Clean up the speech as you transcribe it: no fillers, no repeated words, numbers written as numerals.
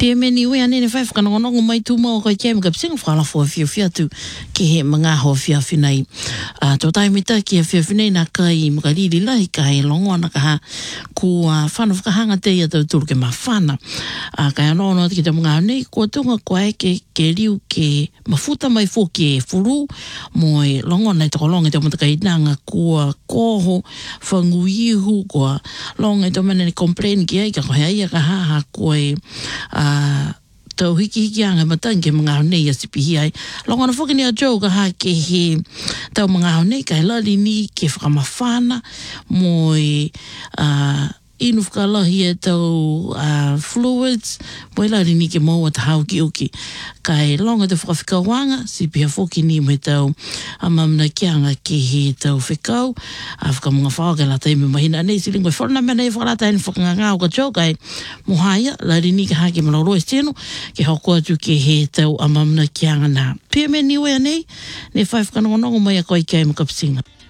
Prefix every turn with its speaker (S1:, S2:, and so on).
S1: Pia meni we ane ne fai whakanongonongo mai tu mau kai kia mga pisinga whakala fua fia tu ki he mga ho fia finai. Tō tai mita ki a fia finai na kai mga riri lahi ka he longo ana ka ha ku whana whakahanga te ia tau turu ke ma whana. Kai anono ki te mga nei kua tunga koe ke riu ke mafuta mai fo ke furu moi longo nei toko longa te omata kai nanga kua koho whanguihu kua longa te omana ni complain ki ai ka kohe ai ka ha koe tau hiki anga matang ke mga honei a sipihi ai. Longa na whakini a Joe ka ha ke he tau mga honei ka he lari ni ke whakamawhana moi inu whakalahi e tau fluids moi lari ni ke maua ta hau ki uki. Kai longa te whakawhikawanga sipiha whakini me tau mamna kianga ke he tau whikau whakamunga whaka la taime mahina nei silingoi whorna mena e whakarata eni whakangangau ka Joe kai mohaya lari ni ka ha ke malauroi steno ke hoko atu ke he tau mamna kianga na. Pia me niwe anei ne whai whakanongonongo mai a koi kai makapisinga.